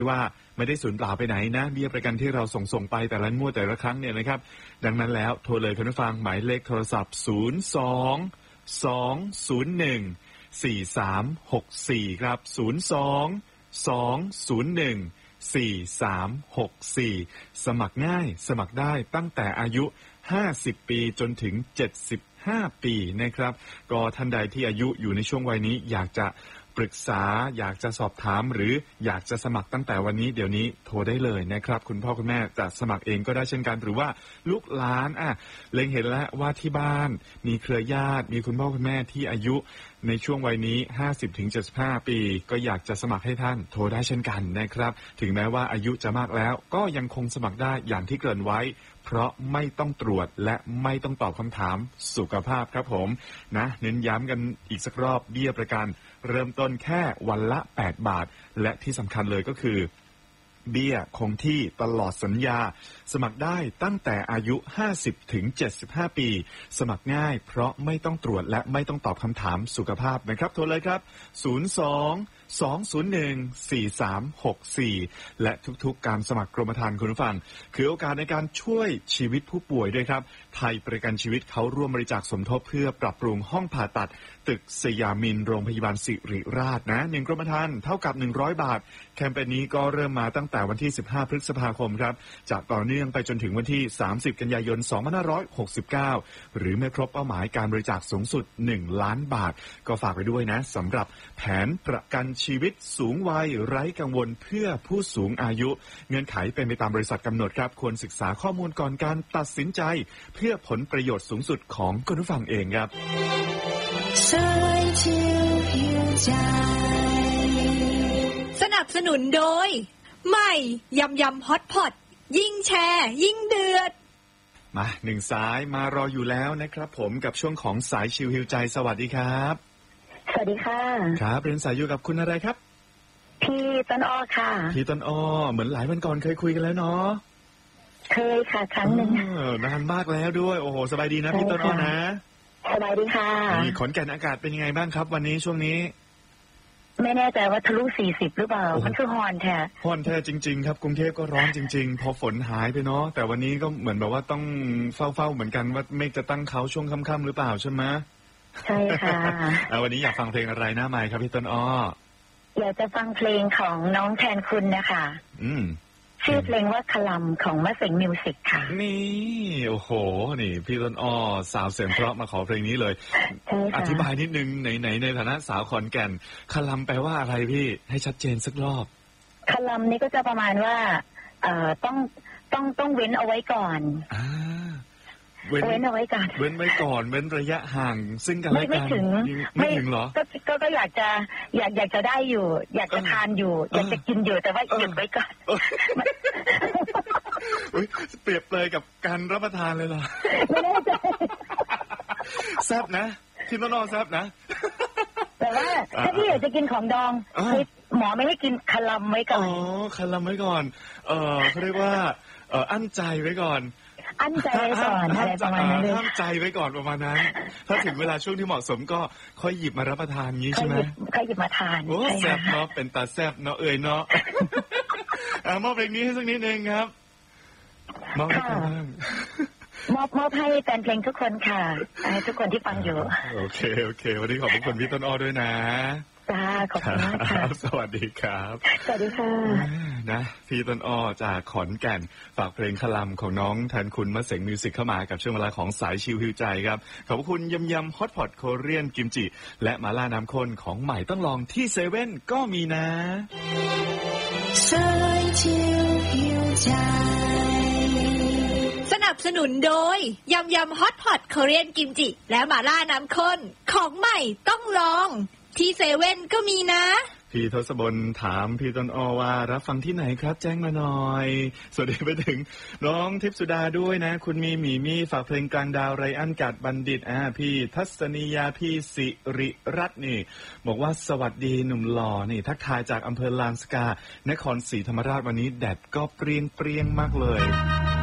ว่าไม่ได้สูญเปล่าไปไหนนะเบี้ยประกันที่เราส่งไปแต่ละงวดแต่ละครั้งเนี่ยนะครับดังนั้นแล้วโทรเลยคุณผู้ฟังหมายเลขโทรศัพท์02-201-4364ครับ02-201-4364สมัครง่ายสมัครได้ตั้งแต่อายุ50ปีจนถึง75ปีนะครับก็ท่านใดที่อายุอยู่ในช่วงวัยนี้อยากจะปรึกษาอยากจะสอบถามหรืออยากจะสมัครตั้งแต่วันนี้เดี๋ยวนี้โทรได้เลยนะครับคุณพ่อคุณแม่จะสมัครเองก็ได้เช่นกันหรือว่าลูกหลานเล็งเห็นแล้วว่าที่บ้านมีเครือญาติมีคุณพ่อคุณแม่ที่อายุในช่วงวัยนี้ 50-75 ปีก็อยากจะสมัครให้ท่านโทรได้เช่นกันนะครับถึงแม้ว่าอายุจะมากแล้วก็ยังคงสมัครได้อย่างที่เกริ่นไว้เพราะไม่ต้องตรวจและไม่ต้องตอบคำถามสุขภาพครับผมนะเน้นย้ำกันอีกสักรอบเบี้ยประกันเริ่มต้นแค่วันละ8 บาทและที่สำคัญเลยก็คือเบี้ยคงที่ตลอดสัญญาสมัครได้ตั้งแต่อายุ 50-75 ปีสมัครง่ายเพราะไม่ต้องตรวจและไม่ต้องตอบคำถามสุขภาพนะครับโทรเลยครับ02-201-4364และทุกๆการสมัครกรมธรรม์คุณผู้ฟังคือโอกาสในการช่วยชีวิตผู้ป่วยด้วยครับไทยประกันชีวิตเขาร่วมบริจาคสมทบเพื่อปรับปรุงห้องผ่าตัดตึกสยามินโรงพยาบาลศิริราชนะ1กรมธรรม์เท่ากับ100 บาทแคมเปญนี้ก็เริ่มมาตั้งแต่วันที่15พฤษภาคมครับจะต่อเนื่องไปจนถึงวันที่30กันยายน2569หรือไม่ครบเป้าหมายการบริจาคสูงสุด1 ล้านบาทก็ฝากไปด้วยนะสำหรับแผนประกันชีวิตสูงวัยไร้กังวลเพื่อผู้สูงอายุเงื่อนไขเป็นไปตามบริษัทกำหนดครับควรศึกษาข้อมูลก่อนการตัดสินใจเพื่อผลประโยชน์สูงสุดของคุณผู้ฟังเองครับสนับสนุนโดยใหม่ยำฮอตพอตยิ่งแชร์ยิ่งเดือดมา1 สายมารออยู่แล้วนะครับผมกับช่วงของสายชิลฮิวใจสวัสดีครับสวัสดีค่ะครับเรียนสายอยู่กับคุณอะไรครับพี่ต้นอ้อค่ะพี่ต้นอ้อเหมือนหลายวันก่อนเคยคุยกันแล้วเนาะเคยค่ะครั้งหนึ่งนานมากแล้วด้วยโอ้โหสบายดีนะพี่ต้นอ้อนะสบายดีค่ะขอนแก่นอากาศเป็นยังไงบ้างครับวันนี้ช่วงนี้ไม่แน่ใจว่าทะลุ40หรือเปล่ามันคือฮอนแท้ฮอนแท้จริงๆครับกรุงเทพก็ร้อนจริงๆพอฝนหายไปเนาะแต่วันนี้ก็เหมือนแบบว่าต้องเฝ้าเหมือนกันว่าเมฆจะตั้งเขาช่วงค่ำๆหรือเปล่าใช่ไหมใช่ค่ะวันนี้อยากฟังเพลงอะไรหน้าไมค์ครับพี่ต้นอ้ออยากจะฟังเพลงของน้องแทนคุณนะคะชื่อเพลงว่าคลัมของมะเส็งมิวสิกค่ะนี่โอ้โหนี่พี่ต้นอ้อสาวเสียงเพราะมาขอเพลงนี้เลยอธิบายนิดนึงไหนในฐานะสาวขอนแก่นคลัมแปลว่าอะไรพี่ให้ชัดเจนสักรอบคลัมนี่ก็จะประมาณว่าต้องเว้นเอาไว้ก่อนเว้นเอาไว้ก่อนเว้นไว้ก่อนเว้นระยะห่างซึ่งกันและกันไม่ถึงเหรอก็อยากจะได้อยู่อยากจะทานอยู่อยากจะกินอยู่แต่ว่าหยุดไว้ก่อนเปรียบเลยกับการรับประทานเลยเหรอแซ่บนะพี่ต้นอ้อแซ่บนะแต่ว่าถ้าพี่อยากจะกินของดองหมอไม่ให้กินคลัมไว้ก่อนคลัมไว้ก่อนเขาเรียกว่าอั้นใจไว้ก่อนอั้นใจไว้ก่อนอะไรประมาณนั้นห้ามใจไว้ก่อนประมาณนั้นถ้าถึงเวลาช่วงที่เหมาะสมก็ค่อยหยิบมารับประทานงี้ใช่ไหมค่อยหยิบมาทานโอ้แซ่บเนาะเป็นตาแซ่บเนาะเนาะมอบเพลงนี้ให้สักนิดนึงครับมอบให้มอบให้แฟนเพลงทุกคนค่ะให้ทุกคนที่ฟังอยู่โอเควันนี้ขอบคุณพี่ต้นอ้อด้วยนะจ้าขอบคุณมากค่ะสวัสดีครับสวัสดีค่ะนะพี่ต้นอ้อจากขอนแก่นฝากเพลงคลัมของน้องแทนคุณมะเส็งมิวสิกเข้ามากับช่วงเวลาของสายชิลฮิวใจครับขอบคุณยำฮอตพอตโคเรียนกิมจิและมาล่าน้ำข้นของใหม่ต้องลองที่เซเว่นก็มีนะสายชิลฮิวใจสนับสนุนโดยยำฮอตพอตโคเรียนกิมจิและมาล่าน้ำข้นของใหม่ต้องลองที่เซเว่นก็มีนะพี่ทศบลถามพี่ต้นอ้อว่ารับฟังที่ไหนครับแจ้งมาหน่อยสวัสดีไปถึงน้องทิพสุดาด้วยนะคุณมีฝากเพลงกลางดาวไรอันกัดบัณฑิตพี่ทัศนียาพี่สิริรัตน์นี่บอกว่าสวัสดีหนุ่มหล่อนี่ทักทายจากอำเภอลานสกานครศรีธรรมราชวันนี้แดดก็เปรี้ยงมากเลย